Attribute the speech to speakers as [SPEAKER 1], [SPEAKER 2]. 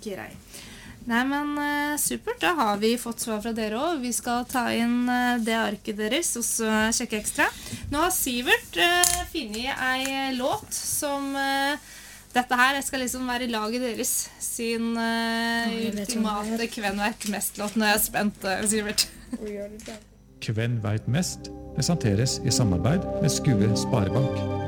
[SPEAKER 1] grei. Nei, men supert, da har vi fått svar fra dere også. Vi skal ta inn det arket deres, og så sjekke ekstra. Nå har Sivert finnet ei låt som dette her skal liksom være i laget deres sin ultimate Kven vet mest-låt. Nå er jeg spent, Sivert.
[SPEAKER 2] Kven vet mest presenteres i samarbeid med Skue Sparebank.